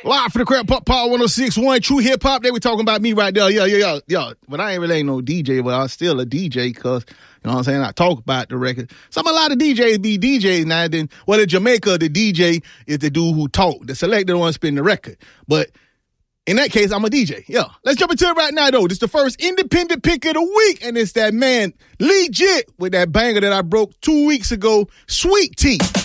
Live for the Crab Pop Power 106.1 True Hip Hop. They were talking about me right there. Yeah. But I ain't no DJ, but I'm still a DJ because, you know what I'm saying, I talk about the record. A lot of DJs be DJs now. Then, in Jamaica, the DJ is the dude who talk. The selector one spin the record. But in that case, I'm a DJ. Yeah. Let's jump into it right now, though. This is the first independent pick of the week, and it's that man, Legit, with that banger that I broke 2 weeks ago, Sweet Tea.